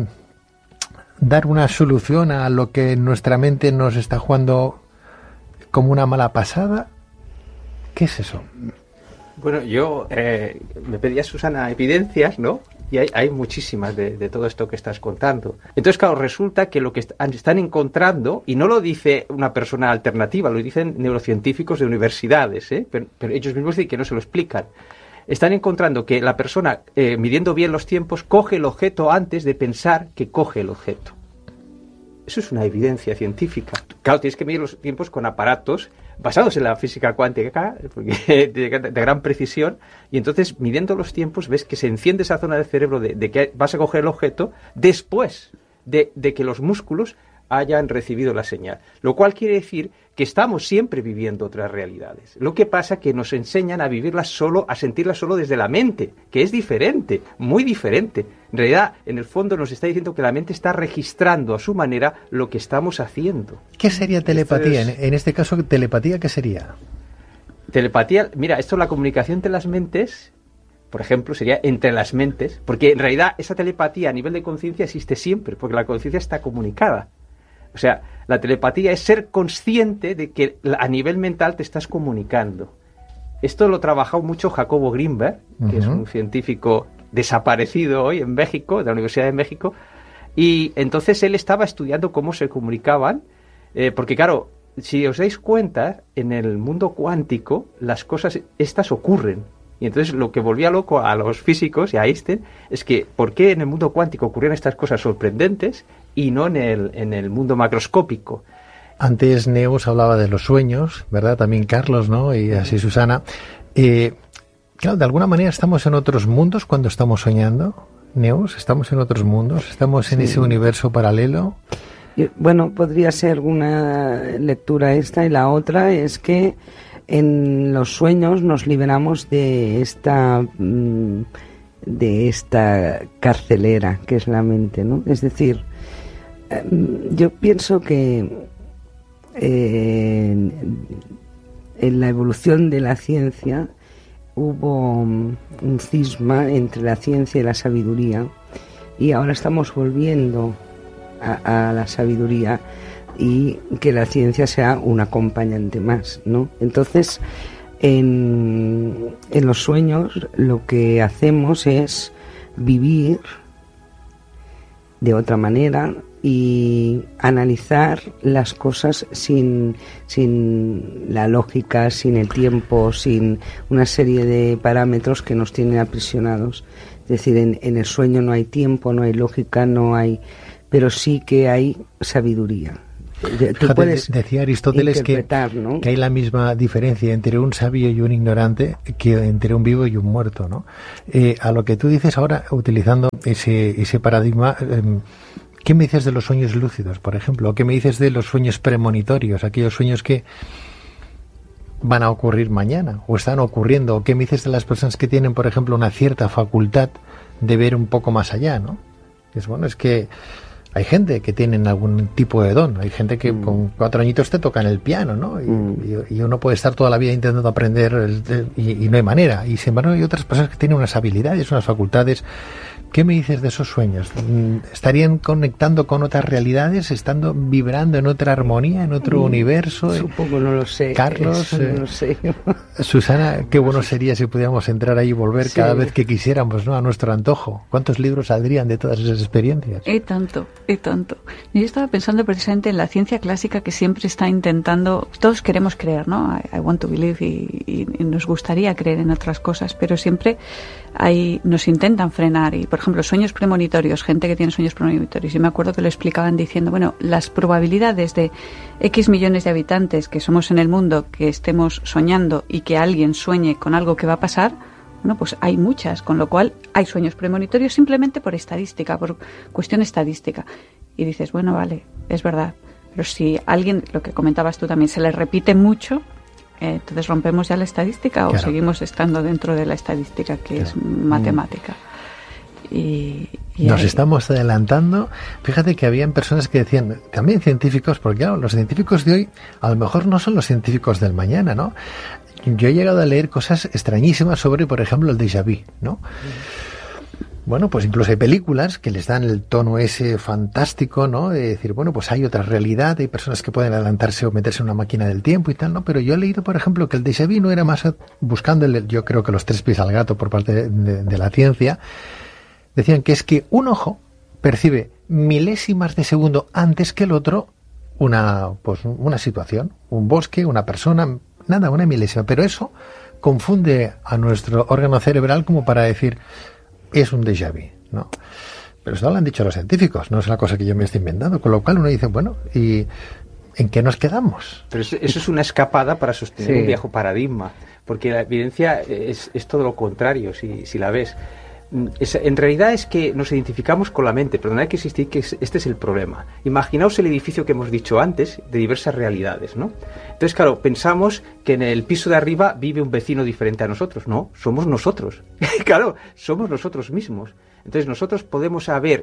dar una solución a lo que nuestra mente nos está jugando como una mala pasada. ¿Qué es eso? Bueno, yo me pedía, Susana, evidencias, ¿no? Y hay muchísimas de todo esto que estás contando. Entonces, claro, resulta que lo que están encontrando, y no lo dice una persona alternativa, lo dicen neurocientíficos de universidades, pero ellos mismos dicen que no se lo explican. Están encontrando que la persona, midiendo bien los tiempos, coge el objeto antes de pensar que coge el objeto. Eso es una evidencia científica. Claro, tienes que medir los tiempos con aparatos basados en la física cuántica, porque de gran precisión, y entonces, midiendo los tiempos, ves que se enciende esa zona del cerebro de que vas a coger el objeto después de que los músculos hayan recibido la señal. Lo cual quiere decir que estamos siempre viviendo otras realidades. Lo que pasa es que nos enseñan a vivirlas solo, a sentirlas solo desde la mente, que es diferente, muy diferente. En realidad, en el fondo nos está diciendo que la mente está registrando a su manera lo que estamos haciendo. ¿Qué sería telepatía? En este caso, ¿telepatía qué sería? Telepatía, mira, esto es la comunicación entre las mentes, por ejemplo, sería entre las mentes, porque en realidad esa telepatía a nivel de conciencia existe siempre, porque la conciencia está comunicada. O sea, la telepatía es ser consciente de que a nivel mental te estás comunicando. Esto lo trabajó mucho Jacobo Grinberg, que es un científico desaparecido hoy en México, de la Universidad de México, y entonces él estaba estudiando cómo se comunicaban, porque claro, si os dais cuenta, en el mundo cuántico las cosas estas ocurren. Y entonces lo que volvía loco a los físicos y a Einstein es que ¿por qué en el mundo cuántico ocurrían estas cosas sorprendentes y no en el mundo macroscópico? Antes Neus hablaba de los sueños, ¿verdad? También Carlos, ¿no? Y así Susana. Claro, de alguna manera estamos en otros mundos cuando estamos soñando. Neus, ¿estamos en otros mundos? ¿Estamos en ese universo paralelo? Bueno, podría ser una lectura esta, y la otra es que en los sueños nos liberamos de esta carcelera que es la mente, ¿no? Es decir, yo pienso que en la evolución de la ciencia hubo un cisma entre la ciencia y la sabiduría, y ahora estamos volviendo a la sabiduría y que la ciencia sea un acompañante más, ¿no? Entonces, en los sueños lo que hacemos es vivir de otra manera y analizar las cosas sin la lógica, sin el tiempo, sin una serie de parámetros que nos tienen aprisionados. Es decir, en el sueño no hay tiempo, no hay lógica, no hay, pero sí que hay sabiduría. Tú puedes decía Aristóteles ¿no? que hay la misma diferencia entre un sabio y un ignorante que entre un vivo y un muerto, ¿no? A lo que tú dices ahora, utilizando ese paradigma, ¿qué me dices de los sueños lúcidos, por ejemplo? ¿Qué me dices de los sueños premonitorios, aquellos sueños que van a ocurrir mañana o están ocurriendo? ¿O qué me dices de las personas que tienen, por ejemplo, una cierta facultad de ver un poco más allá, ¿no? Es que hay gente que tienen algún tipo de don, hay gente que con 4 añitos te tocan el piano, ¿no? Y uno puede estar toda la vida intentando aprender y no hay manera. Y sin embargo hay otras personas que tienen unas habilidades, unas facultades. ¿Qué me dices de esos sueños? ¿Estarían conectando con otras realidades? ¿Estando vibrando en otra armonía, en otro universo? Supongo, no lo sé. Carlos, no lo sé. Susana, qué bueno sería si pudiéramos entrar ahí y volver cada vez que quisiéramos, ¿no? A nuestro antojo. ¿Cuántos libros saldrían de todas esas experiencias? Tanto. Yo estaba pensando precisamente en la ciencia clásica, que siempre está intentando, todos queremos creer, ¿no? I want to believe, y nos gustaría creer en otras cosas, pero siempre nos intentan frenar. Y por ejemplo, sueños premonitorios, gente que tiene sueños premonitorios, yo me acuerdo que lo explicaban diciendo, bueno, las probabilidades de X millones de habitantes que somos en el mundo, que estemos soñando y que alguien sueñe con algo que va a pasar, bueno, pues hay muchas, con lo cual hay sueños premonitorios simplemente por estadística, por cuestión estadística. Y dices, bueno, vale, es verdad, pero si alguien, lo que comentabas tú también, se le repite mucho, entonces rompemos ya la estadística, o seguimos estando dentro de la estadística, que es matemática. Y nos estamos adelantando. Fíjate que habían personas que decían, también científicos, porque claro, los científicos de hoy a lo mejor no son los científicos del mañana, ¿no? Yo he llegado a leer cosas extrañísimas sobre, por ejemplo, el déjà vu, ¿no? Bueno, pues incluso hay películas que les dan el tono ese fantástico, ¿no? De decir, bueno, pues hay otra realidad, hay personas que pueden adelantarse o meterse en una máquina del tiempo y tal, ¿no? Pero yo he leído, por ejemplo, que el déjà vu no era más buscando, yo creo que los 3 pies al gato por parte de la ciencia. Decían que es que un ojo percibe milésimas de segundo antes que el otro una situación, un bosque, una persona, nada, una milésima. Pero eso confunde a nuestro órgano cerebral como para decir, es un déjà vu, ¿no? Pero eso lo han dicho los científicos, no es una cosa que yo me estoy inventando. Con lo cual uno dice, bueno, ¿y en qué nos quedamos? Pero eso es una escapada para sostener un viejo paradigma, porque la evidencia es todo lo contrario, si la ves. En realidad es que nos identificamos con la mente, pero no hay que existir, que este es el problema. Imaginaos el edificio que hemos dicho antes, de diversas realidades, ¿no? Entonces, claro, pensamos que en el piso de arriba vive un vecino diferente a nosotros. No, somos nosotros. Claro, somos nosotros mismos. Entonces nosotros podemos saber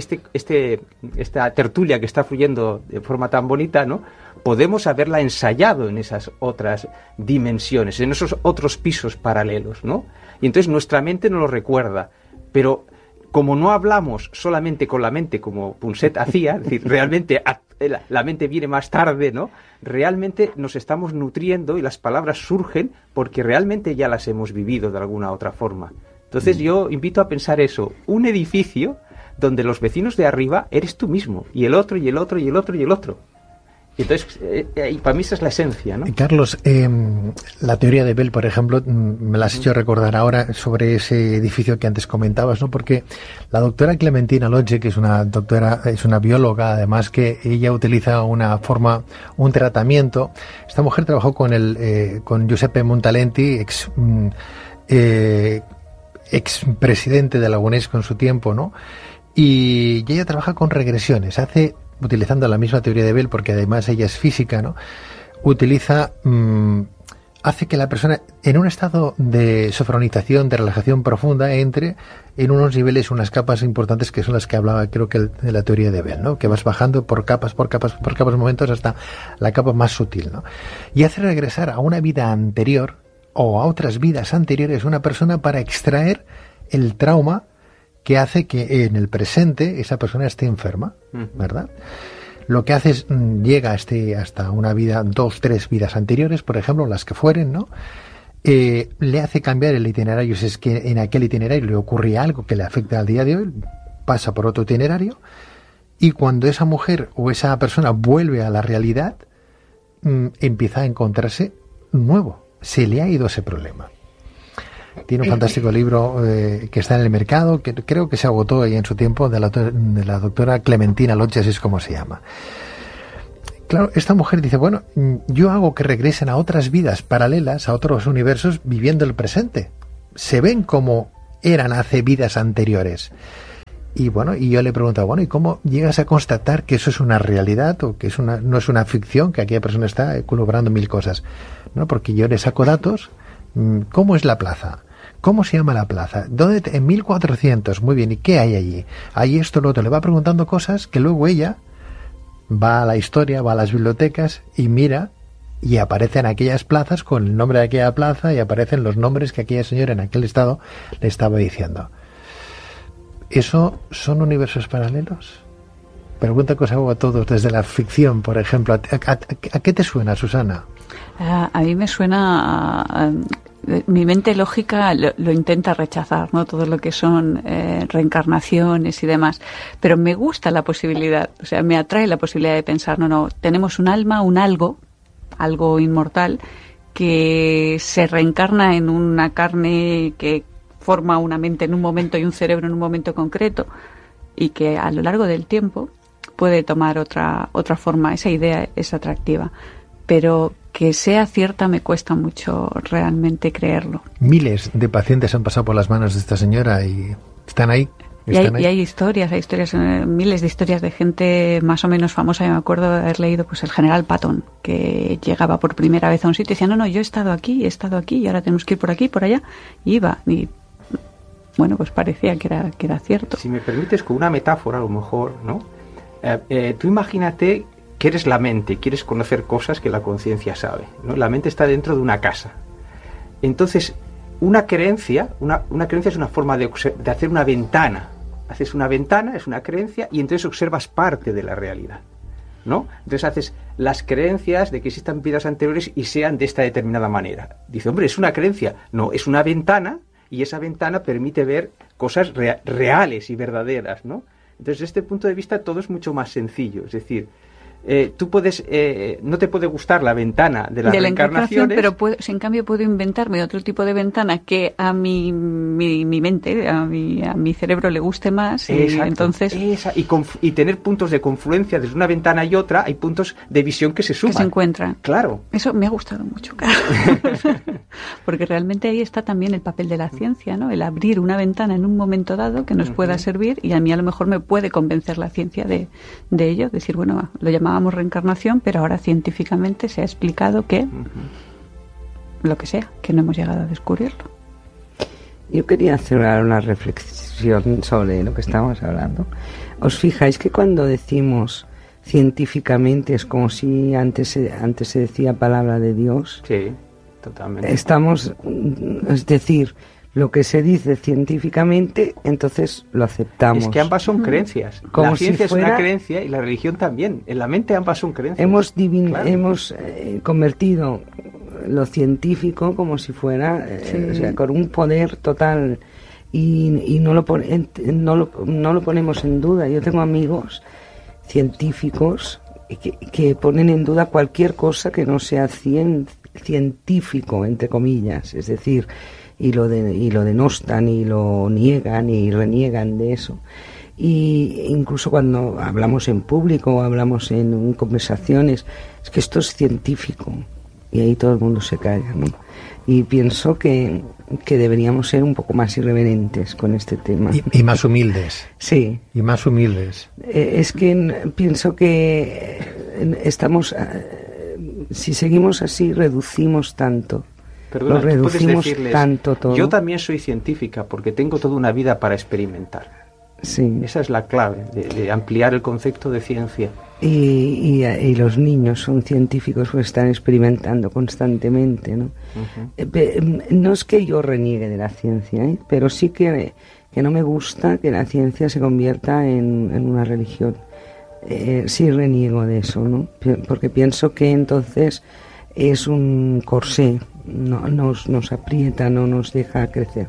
esta tertulia que está fluyendo de forma tan bonita, ¿no? Podemos haberla ensayado en esas otras dimensiones, en esos otros pisos paralelos, ¿no? Y entonces nuestra mente no lo recuerda, pero como no hablamos solamente con la mente como Punset hacía, es decir, realmente la mente viene más tarde, ¿no? Realmente nos estamos nutriendo y las palabras surgen porque realmente ya las hemos vivido de alguna otra forma. Entonces yo invito a pensar eso, un edificio donde los vecinos de arriba eres tú mismo, y el otro, y el otro, y el otro, y el otro. Y entonces, para mí esa es la esencia, ¿no? Carlos, la teoría de Bell, por ejemplo, me la has hecho recordar ahora sobre ese edificio que antes comentabas, ¿no? Porque la doctora Clementina Lodge, que es una doctora, es una bióloga, además, que ella utiliza un tratamiento. Esta mujer trabajó con Giuseppe Montalenti, ex presidente de la UNESCO en su tiempo, ¿no? Y ella trabaja con regresiones, utilizando la misma teoría de Bell, porque además ella es física, ¿no? Utiliza hace que la persona, en un estado de sofronización, de relajación profunda, entre en unos niveles, unas capas importantes que son las que hablaba, creo que de la teoría de Bell, ¿no? Que vas bajando por capas, momentos, hasta la capa más sutil, ¿no? Y hace regresar a una vida anterior o a otras vidas anteriores una persona para extraer el trauma que hace que en el presente esa persona esté enferma, ¿verdad? Lo que hace es, llega hasta una vida, 2, 3 vidas anteriores, por ejemplo, las que fueren, ¿no? Le hace cambiar el itinerario, si es que en aquel itinerario le ocurría algo que le afecta al día de hoy, pasa por otro itinerario, y cuando esa mujer o esa persona vuelve a la realidad, empieza a encontrarse nuevo, se le ha ido ese problema. Tiene un fantástico libro que está en el mercado, que creo que se agotó ahí en su tiempo, de la doctora Clementina Loche, así es como se llama. Claro, esta mujer dice, bueno, yo hago que regresen a otras vidas paralelas, a otros universos, viviendo el presente. Se ven como eran hace vidas anteriores. Y bueno, y yo le pregunto, bueno, ¿y cómo llegas a constatar que eso es una realidad o que no es una ficción, que aquella persona está colaborando 1000 cosas? No, porque yo le saco datos. ¿Cómo es la plaza? ¿Cómo se llama la plaza? ¿Dónde en 1400? Muy bien, ¿y qué hay allí? Hay esto, lo otro. Le va preguntando cosas que luego ella va a la historia, va a las bibliotecas y mira, y aparecen aquellas plazas con el nombre de aquella plaza y aparecen los nombres que aquella señora en aquel estado le estaba diciendo. ¿Eso son universos paralelos? Pregunta que os hago a todos desde la ficción, por ejemplo. ¿A qué te suena, Susana? A mí me suena mi mente lógica lo intenta rechazar, ¿no? Todo lo que son reencarnaciones y demás. Pero me gusta la posibilidad, o sea, me atrae la posibilidad de pensar, no, tenemos un alma, un algo inmortal, que se reencarna en una carne que forma una mente en un momento y un cerebro en un momento concreto, y que a lo largo del tiempo puede tomar otra forma. Esa idea es atractiva, pero que sea cierta me cuesta mucho realmente creerlo. Miles de pacientes han pasado por las manos de esta señora y están ahí. Y hay historias, miles de historias de gente más o menos famosa. Yo me acuerdo de haber leído pues el general Patton, que llegaba por primera vez a un sitio y decía, no, yo he estado aquí y ahora tenemos que ir por aquí, por allá. Y iba, y bueno, pues parecía que era cierto. Si me permites, con una metáfora a lo mejor, ¿no? Tú imagínate que eres la mente, quieres conocer cosas que la conciencia sabe, ¿no? La mente está dentro de una casa. Entonces, una creencia es una forma de hacer una ventana. Haces una ventana, es una creencia, y entonces observas parte de la realidad, ¿no? Entonces haces las creencias de que existan vidas anteriores y sean de esta determinada manera. Dice, hombre, es una creencia. No, es una ventana, y esa ventana permite ver cosas reales y verdaderas, ¿no? Entonces, desde este punto de vista, todo es mucho más sencillo. Es decir, tú puedes, no te puede gustar la ventana de las reencarnaciones, pero en cambio puedo inventarme otro tipo de ventana que a mi mente, a mi cerebro le guste más. Exacto, y entonces y tener puntos de confluencia desde una ventana y otra. Hay puntos de visión que se suman, que se encuentran. Claro. Eso me ha gustado mucho, claro. Porque realmente ahí está también el papel de la ciencia, ¿no? El abrir una ventana en un momento dado que nos pueda servir, y a mí a lo mejor me puede convencer la ciencia de ello. Decir, bueno, lo llamábamos reencarnación, pero ahora científicamente se ha explicado que lo que sea, que no hemos llegado a descubrirlo. Yo quería hacer una reflexión sobre lo que estábamos hablando. ¿Os fijáis que cuando decimos científicamente es como si antes se decía palabra de Dios? Sí, totalmente. Es decir, lo que se dice científicamente, entonces lo aceptamos. Es que ambas son creencias. Como la ciencia si fuera, es una creencia y la religión también. En la mente ambas son creencias. Hemos convertido lo científico como si fuera, o sea, con un poder total, y no lo ponemos en duda. Yo tengo amigos científicos que ponen en duda cualquier cosa que no sea científico, entre comillas, es decir, y lo denostan y lo niegan y reniegan de eso. Y incluso cuando hablamos en público o hablamos en conversaciones, es que esto es científico, y ahí todo el mundo se calla, ¿no? Y pienso que deberíamos ser un poco más irreverentes con este tema. Y más humildes. Sí. Y más humildes. Es que pienso que estamos... si seguimos así, reducimos tanto Perdona, lo reducimos tú puedes decirles, tanto todo. Yo también soy científica porque tengo toda una vida para experimentar. Sí. Esa es la clave de ampliar el concepto de ciencia. Y los niños son científicos porque están experimentando constantemente, ¿no? No es que yo reniegue de la ciencia, pero sí que no me gusta que la ciencia se convierta en una religión. Sí reniego de eso, ¿no? Porque pienso que entonces es un corsé, nos aprieta, no nos deja crecer.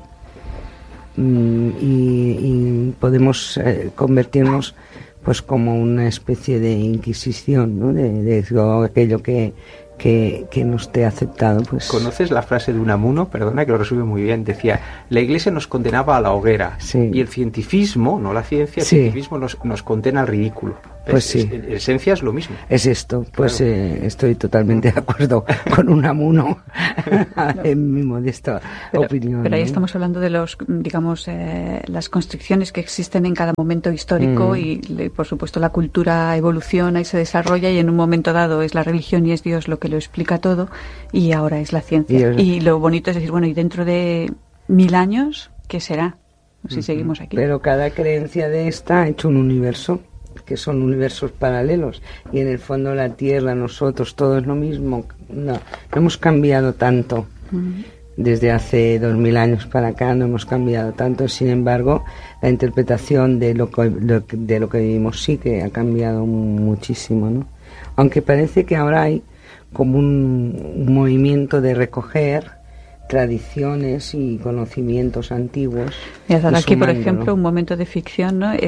Y podemos convertirnos pues como una especie de inquisición, ¿no? de aquello que no esté aceptado, pues. ¿Conoces la frase de Unamuno? Perdona, que lo resume muy bien. Decía, la Iglesia nos condenaba a la hoguera, sí. Y el cientificismo, no la ciencia, el cientificismo nos condena al ridículo. Pues sí. En esencia es lo mismo. Es esto, pues claro. Estoy totalmente de acuerdo con Unamuno en mi modesta opinión. Pero ahí estamos hablando de las constricciones que existen en cada momento histórico y por supuesto la cultura evoluciona y se desarrolla y en un momento dado es la religión y es Dios lo que lo explica todo y ahora es la ciencia. Y lo bonito es decir, bueno, y dentro de 1000 años, ¿qué será? Si seguimos aquí. Pero cada creencia de esta ha hecho un universo, que son universos paralelos, y en el fondo la Tierra, nosotros, todo es lo mismo. No hemos cambiado tanto. Desde hace 2000 años para acá no hemos cambiado tanto, sin embargo, la interpretación de lo que vivimos sí que ha cambiado muchísimo, ¿no? Aunque parece que ahora hay como un movimiento de recoger tradiciones y conocimientos antiguos. Aquí, por ejemplo, un momento de ficción, ¿no?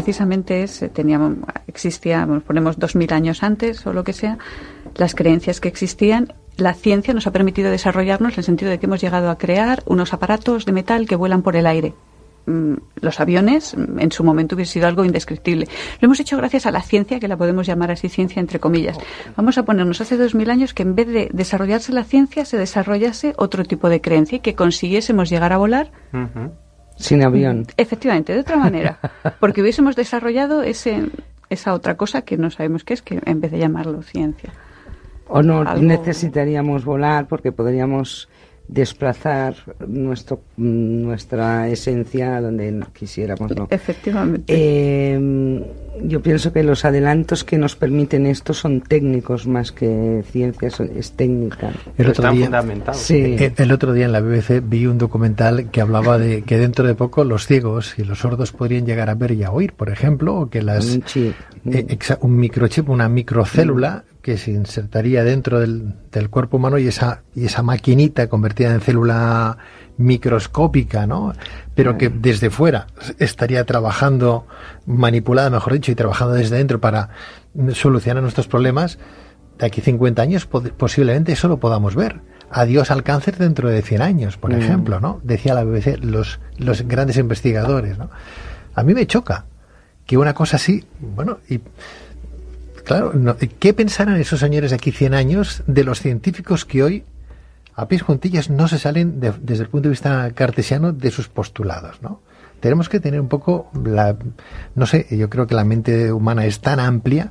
Ponemos 2000 años antes o lo que sea, las creencias que existían. La ciencia nos ha permitido desarrollarnos en el sentido de que hemos llegado a crear unos aparatos de metal que vuelan por el aire. Los aviones en su momento hubiese sido algo indescriptible. Lo hemos hecho gracias a la ciencia, que la podemos llamar así ciencia entre comillas. Vamos a ponernos hace 2000 años que en vez de desarrollarse la ciencia se desarrollase otro tipo de creencia y que consiguiésemos llegar a volar sin avión. Efectivamente, de otra manera, porque hubiésemos desarrollado esa otra cosa que no sabemos qué es, que en vez de llamarlo ciencia. O no necesitaríamos volar porque podríamos desplazar nuestra esencia a donde quisiéramos, ¿no? Efectivamente. Yo pienso que los adelantos que nos permiten esto son técnicos más que ciencia, es técnica. Están fundamentados. Sí. El otro día en la BBC vi un documental que hablaba de que dentro de poco los ciegos y los sordos podrían llegar a ver y a oír, por ejemplo, o que un microchip, una microcélula que se insertaría dentro del cuerpo humano y esa maquinita convertida en célula microscópica, ¿no? Pero que desde fuera estaría trabajando, manipulada, mejor dicho, y trabajando desde dentro para solucionar nuestros problemas. De aquí 50 años posiblemente eso lo podamos ver. Adiós al cáncer dentro de 100 años, por ejemplo, ¿no? Decía la BBC, los grandes investigadores, ¿no? A mí me choca que una cosa así, bueno, y claro, ¿qué pensarán esos señores de aquí 100 años de los científicos que hoy a pies juntillas no se salen desde el punto de vista cartesiano de sus postulados, ¿no? Tenemos que tener un poco no sé, yo creo que la mente humana es tan amplia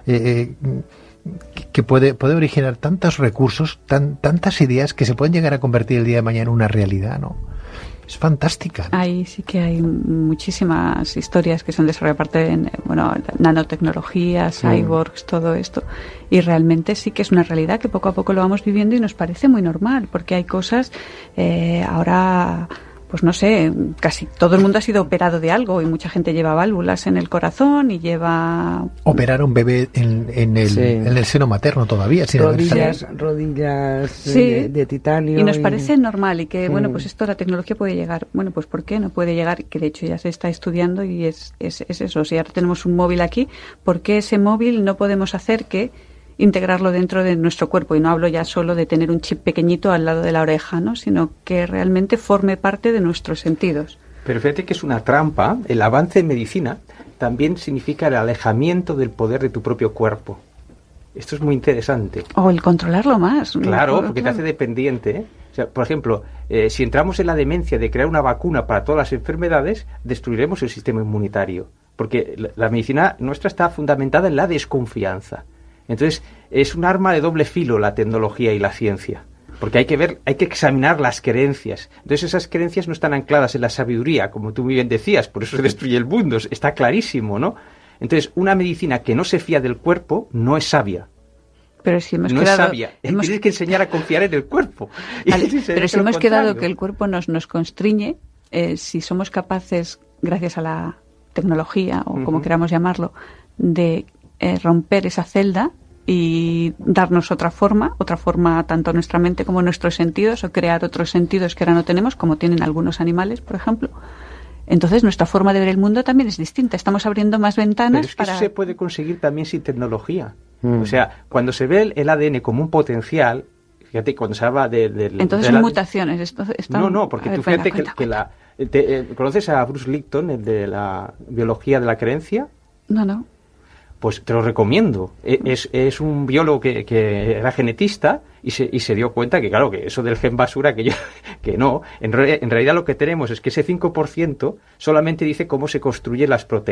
que puede originar tantos recursos, tantas ideas que se pueden llegar a convertir el día de mañana en una realidad, ¿no? Es fantástica, ¿no? Ahí sí que hay muchísimas historias que se han desarrollado aparte de nanotecnología, cyborgs, todo esto. Y realmente sí que es una realidad que poco a poco lo vamos viviendo y nos parece muy normal, porque hay cosas ahora, pues no sé, casi todo el mundo ha sido operado de algo y mucha gente lleva válvulas en el corazón y lleva... Operar a un bebé en el seno materno todavía, sin rodillas de titanio. Y nos parece normal y que, bueno, pues esto, la tecnología puede llegar. Bueno, pues ¿por qué no puede llegar? Que de hecho ya se está estudiando y es eso. Si ahora tenemos un móvil aquí, ¿por qué ese móvil no podemos hacer que integrarlo dentro de nuestro cuerpo? Y no hablo ya solo de tener un chip pequeñito al lado de la oreja, ¿no? Sino que realmente forme parte de nuestros sentidos. Pero fíjate que es una trampa. El avance en medicina también significa el alejamiento del poder de tu propio cuerpo. Esto es muy interesante. O el controlarlo más. Claro, porque te hace dependiente, ¿eh? O sea, por ejemplo, si entramos en la demencia de crear una vacuna para todas las enfermedades, destruiremos el sistema inmunitario. Porque la medicina nuestra está fundamentada en la desconfianza. Entonces, es un arma de doble filo la tecnología y la ciencia. Porque hay que examinar las creencias. Entonces esas creencias no están ancladas en la sabiduría, como tú muy bien decías, por eso se destruye el mundo, está clarísimo, ¿no? Entonces, una medicina que no se fía del cuerpo no es sabia. Pero si hemos no quedado, es sabia. Tienes que enseñar a confiar en el cuerpo. Vale, pero si hemos quedado que el cuerpo nos constriñe, si somos capaces, gracias a la tecnología, o como queramos llamarlo, de romper esa celda y darnos otra forma tanto nuestra mente como nuestros sentidos, o crear otros sentidos que ahora no tenemos, como tienen algunos animales, por ejemplo. Entonces nuestra forma de ver el mundo también es distinta. Estamos abriendo más ventanas. Pero es que eso se puede conseguir también sin tecnología. O sea, cuando se ve el ADN como un potencial, fíjate, cuando se habla entonces son mutaciones. No, porque tú fíjate que ¿conoces a Bruce Lipton, el de la biología de la creencia? No. Pues te lo recomiendo. Es un biólogo que era genetista y se dio cuenta que, claro, que eso del gen basura, que no. En realidad lo que tenemos es que ese 5% solamente dice cómo se construyen las proteínas.